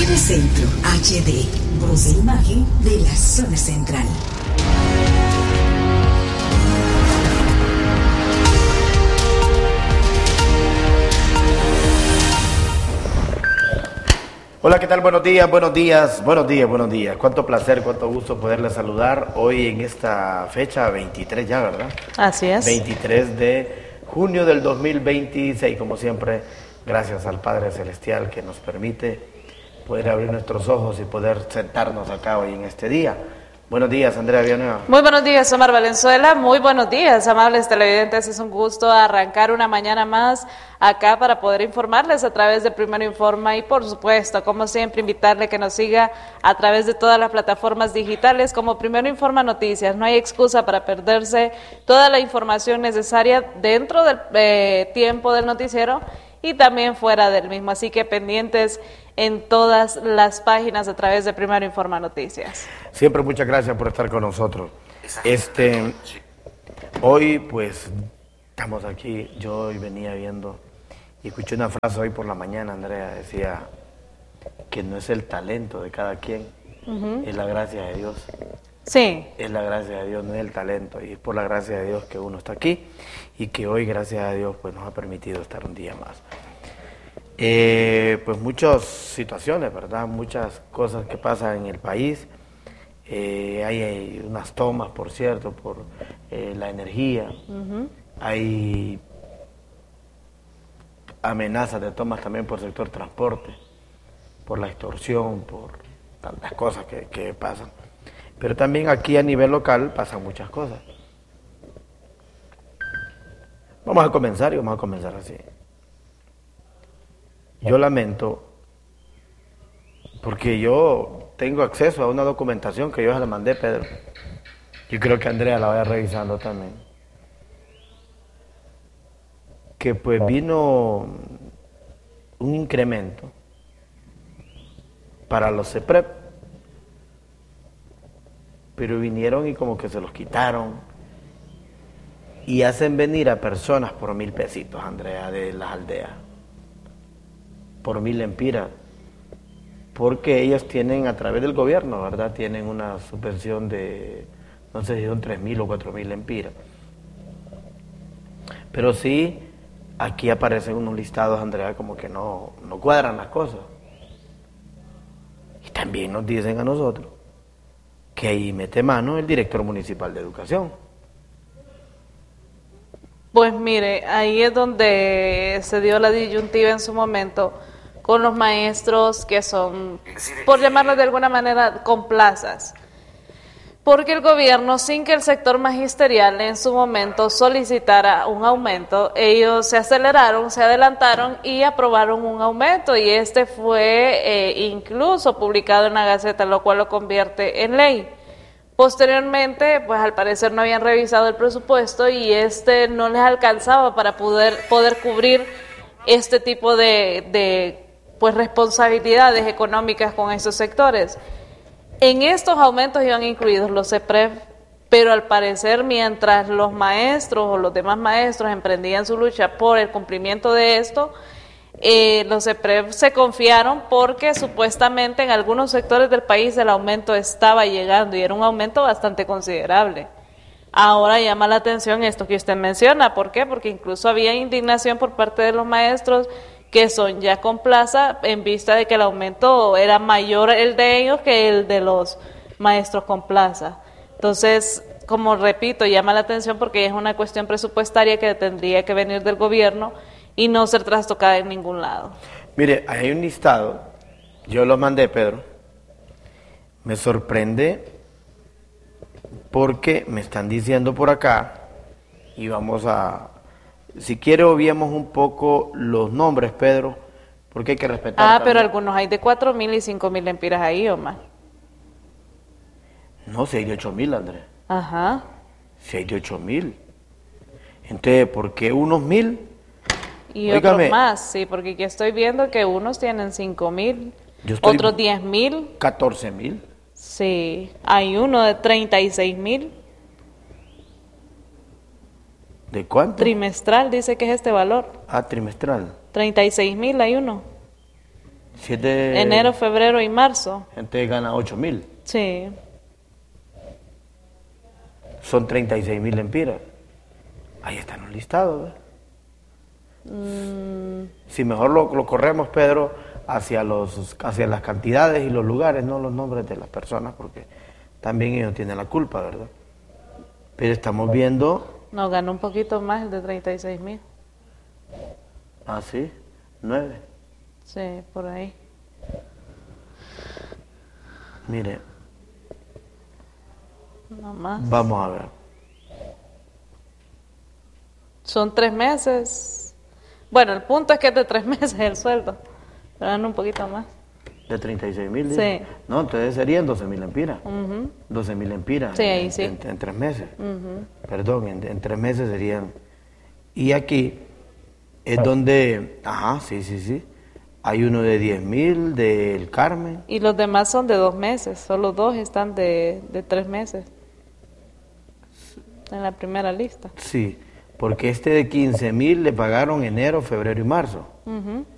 Centro HD, voz e imagen de la zona central. Hola, ¿qué tal? Buenos días, buenos días, buenos días, buenos días. Cuánto placer, cuánto gusto poderles saludar hoy en esta fecha, 23 ya, ¿verdad? Así es. 23 de junio del 2026, como siempre, gracias al Padre Celestial que nos permite poder abrir nuestros ojos y poder sentarnos acá hoy en este día. Buenos días, Andrea Villanueva. Muy buenos días, Omar Valenzuela. Muy buenos días, amables televidentes. Es un gusto arrancar una mañana más acá para poder informarles a través de Primero Informa y, por supuesto, como siempre, invitarle que nos siga a través de todas las plataformas digitales como Primero Informa Noticias. No hay excusa para perderse toda la información necesaria dentro del tiempo del noticiero y también fuera del mismo. Así que pendientes en todas las páginas a través de Primero Informa Noticias. Siempre muchas gracias por estar con nosotros. Hoy pues estamos aquí, yo hoy venía viendo y escuché una frase hoy por la mañana, Andrea, decía que no es el talento de cada quien, es la gracia de Dios. Sí. Es la gracia de Dios, no es el talento, y es por la gracia de Dios que uno está aquí y que hoy, gracias a Dios, pues nos ha permitido estar un día más. Pues muchas situaciones, ¿verdad? Muchas cosas que pasan en el país. Hay unas tomas, por cierto, por la energía. Hay amenazas de tomas también por el sector transporte, por la extorsión, por tantas cosas que pasan. Pero también aquí a nivel local pasan muchas cosas. Vamos a comenzar así. Yo lamento, porque yo tengo acceso a una documentación que yo se la mandé, Pedro. Yo creo que Andrea la vaya revisando también. Que pues vino un incremento para los CEPREP, pero vinieron y como que se los quitaron y hacen venir a personas por 1,000 pesitos, Andrea, de las aldeas. Por 1,000 lempiras, porque ellos tienen a través del gobierno, ¿verdad? Tienen una subvención de, no sé si son 3,000 o 4,000 lempiras. Pero sí, aquí aparecen unos listados, Andrea, como que no cuadran las cosas. Y también nos dicen a nosotros que ahí mete mano el director municipal de educación. Pues mire, ahí es donde se dio la disyuntiva en su momento con los maestros que son, por llamarlos de alguna manera, con plazas. Porque el gobierno, sin que el sector magisterial en su momento solicitara un aumento, ellos se aceleraron, se adelantaron y aprobaron un aumento, y este fue incluso publicado en la Gaceta, lo cual lo convierte en ley. Posteriormente, pues al parecer no habían revisado el presupuesto y no les alcanzaba para poder cubrir este tipo de pues responsabilidades económicas con esos sectores. En estos aumentos iban incluidos los CEPREF, pero al parecer mientras los maestros o los demás maestros emprendían su lucha por el cumplimiento de esto, los CEPREF se confiaron porque supuestamente en algunos sectores del país el aumento estaba llegando y era un aumento bastante considerable. Ahora llama la atención esto que usted menciona. ¿Por qué? Porque incluso había indignación por parte de los maestros que son ya con plaza en vista de que el aumento era mayor el de ellos que el de los maestros con plaza. Entonces, como repito, llama la atención porque es una cuestión presupuestaria que tendría que venir del gobierno y no ser trastocada en ningún lado. Mire, hay un listado, yo lo mandé, Pedro, me sorprende porque me están diciendo por acá, y vamos a, si quiere obviemos un poco los nombres, Pedro, porque hay que respetar. También. Pero algunos hay de 4,000 y 5,000 lempiras ahí, Omar. No, si hay de 8,000, Andrés. Ajá. Si hay de 8,000. Entonces, ¿por qué unos 1,000? Y otros más, sí, porque aquí estoy viendo que unos tienen 5,000, otros 10,000. 14,000. Sí, hay uno de 36,000. ¿De cuánto? Trimestral, dice que es este valor. Ah, trimestral. 36,000 hay uno. Si es de enero, febrero y marzo. gente gana 8,000. Sí. Son 36,000 lempiras. Ahí están los listados. Si mejor lo corremos, Pedro, hacia las cantidades y los lugares, no los nombres de las personas, porque también ellos tienen la culpa, ¿verdad? Pero estamos viendo... No, ganó un poquito más el de 36,000. Ah, sí, 9. Sí, por ahí. Mire, No más. vamos a ver. Son 3 meses. Bueno, el punto es que es de 3 meses el sueldo. Pero gana un poquito más. ¿De 36,000? Sí. No, entonces serían 12,000 lempiras. Ujú. 12,000 lempiras. Sí, ahí sí. En 3 meses. Ujú. Perdón, en 3 meses serían. Y aquí es donde, ajá, sí. Hay uno de 10,000 del Carmen. Y los demás son de 2 meses. Solo 2 están de 3 meses. En la primera lista. Sí, porque este de 15,000 le pagaron enero, febrero y marzo. Ujú.